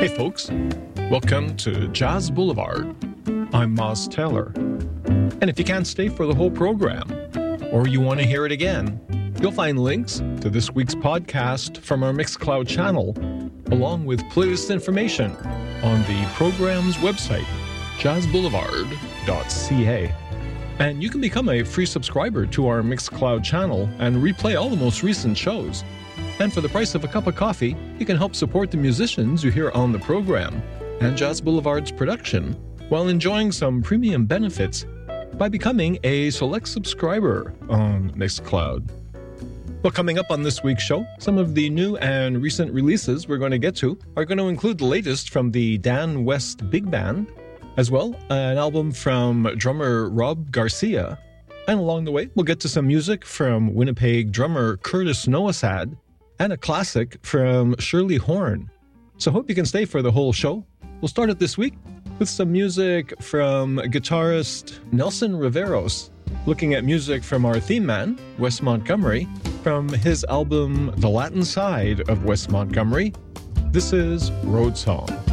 Hey folks, welcome to Jazz Boulevard. I'm Moz Taylor. And if you can't stay for the whole program, or you want to hear it again, you'll find links to this week's podcast from our Mixcloud channel, along with playlist information on the program's website, jazzboulevard.ca. And you can become a free subscriber to our Mixcloud channel and replay all the most recent shows. And for the price of a cup of coffee, you can help support the musicians you hear on the program and Jazz Boulevard's production while enjoying some premium benefits by becoming a select subscriber on Mixcloud. Well, coming up on this week's show, some of the new and recent releases we're going to get to are going to include the latest from the Dan West Big Band, as well an album from drummer Rob Garcia. And along the way, we'll get to some music from Winnipeg drummer Curtis Noasad, and a classic from Shirley Horn. So hope you can stay for the whole show. We'll start it this week with some music from guitarist Nelson Riveros, looking at music from our theme man, Wes Montgomery, from his album The Latin Side of Wes Montgomery. This is Road Song.